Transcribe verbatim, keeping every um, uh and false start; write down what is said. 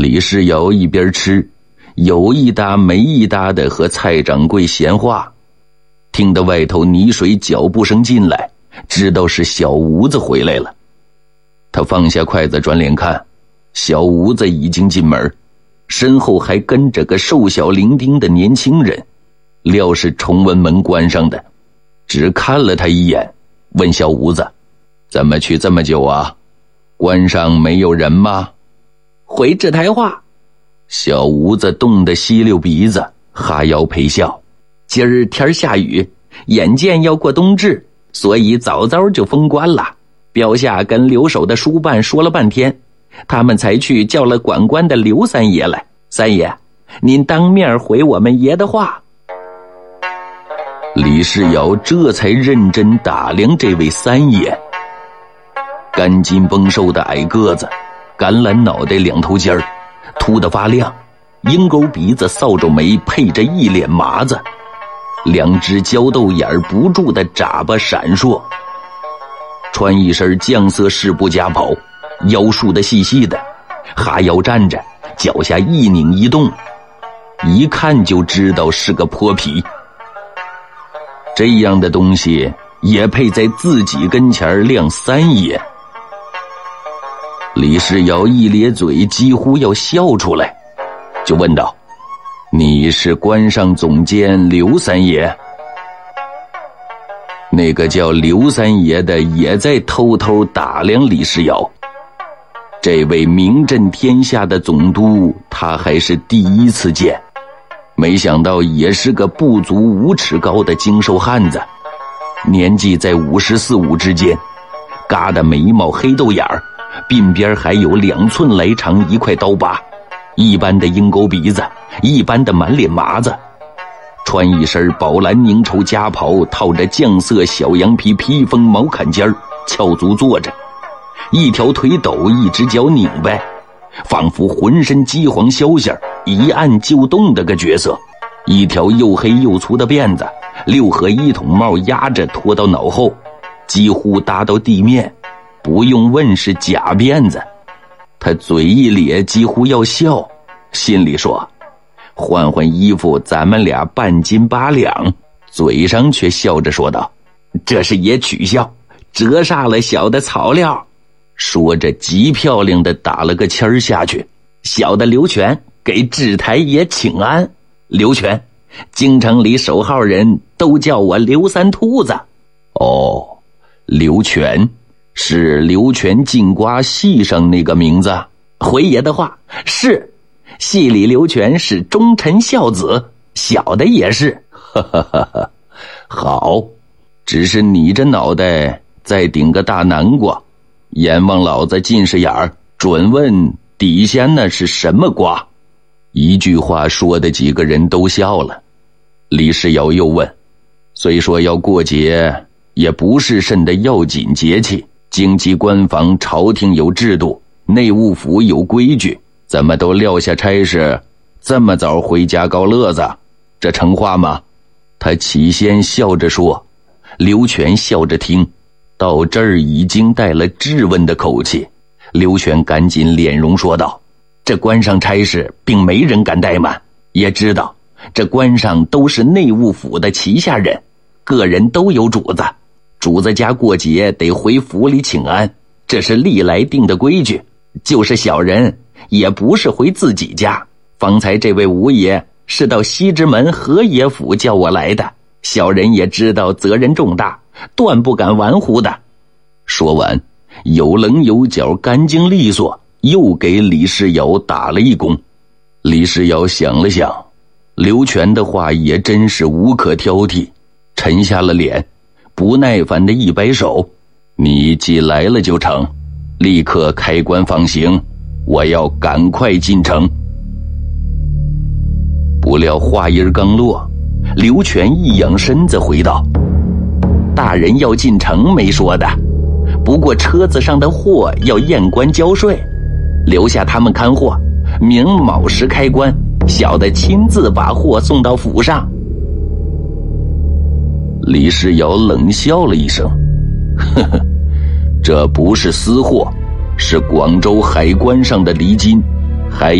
李世尧一边吃，有一搭没一搭的和蔡掌柜闲话，听得外头泥水脚步声进来，知道是小吴子回来了。他放下筷子转脸看，小吴子已经进门，身后还跟着个瘦小伶仃的年轻人，料是崇文门关上的，只看了他一眼，问小吴子：怎么去这么久啊？关上没有人吗？ 回制台话。 小吴子冻得吸溜鼻子，哈腰陪笑： 今儿天下雨，眼见要过冬至，所以早早就封关了。标下跟留守的书办说了半天，他们才去叫了管关的刘三爷来。三爷，您当面回我们爷的话。 李世尧这才认真打量这位三爷，干筋绷瘦的矮个子，橄榄脑袋两头尖儿，秃得发亮，鹰钩鼻子扫帚眉配着一脸麻子，两只焦豆眼不住的眨巴闪烁，穿一身酱色式布夹袍，腰束得细细的，哈腰站着，脚下一拧一动，一看就知道是个泼皮。这样的东西也配在自己跟前亮三爷。李世尧一咧嘴，几乎要笑出来，就问道：你是关上总监刘三爷？那个叫刘三爷的也在偷偷打量李世尧，这位名震天下的总督他还是第一次见，没想到也是个不足五尺高的精瘦汉子，年纪在五十四五之间，嘎的眉毛黑豆眼儿，鬓边还有两寸来长一块刀疤，一般的鹰钩鼻子，一般的满脸麻子，穿一身宝蓝凝绸夹袍，套着酱色小羊皮披风毛坎肩儿，翘足坐着，一条腿抖，一只脚拧掰，仿佛浑身饥黄消息一按就动的个角色。一条又黑又粗的辫子，六合一筒帽压着拖到脑后，几乎搭到地面，不用问是假辫子。他嘴一咧，几乎要笑，心里说：换换衣服，咱们俩半斤八两。嘴上却笑着说道：这是爷取笑，折煞了小的草料。说着极漂亮的打了个签儿下去：小的刘全给制台爷请安。刘全，京城里守号人都叫我刘三秃子。哦，刘全是刘全进瓜戏上那个名字？ 回爷的话，是。戏里刘全是忠臣孝子，小的也是。 哈哈哈哈，好，只是你这脑袋再顶个大南瓜，阎王老子近视眼儿，准问底下那是什么瓜。一句话说的几个人都笑了。李世尧又问：虽说要过节，也不是甚的要紧节气，京畿官房朝廷有制度，内务府有规矩，怎么都撂下差事，这么早回家告乐子，这成话吗？他起先笑着说，刘全笑着听，到这儿已经带了质问的口气。刘全赶紧脸容说道：这官上差事并没人敢怠慢，也知道这官上都是内务府的旗下人，个人都有主子，主子家过节得回府里请安，这是历来定的规矩，就是小人也不是回自己家。方才这位吴爷是到西直门何爷府叫我来的，小人也知道责任重大，断不敢玩乎的。说完，有棱有角，干净利索，又给李世尧打了一躬。李世尧想了想，刘全的话也真是无可挑剔，沉下了脸，不耐烦的一摆手：你既来了就成，立刻开棺放行，我要赶快进城。不料话音刚落，刘全一仰身子回道：大人要进城没说的，不过车子上的货要验关交税，留下他们看货，明卯时开关，小的亲自把货送到府上。李世尧冷笑了一声：呵呵，这不是私货，是广州海关上的厘金，还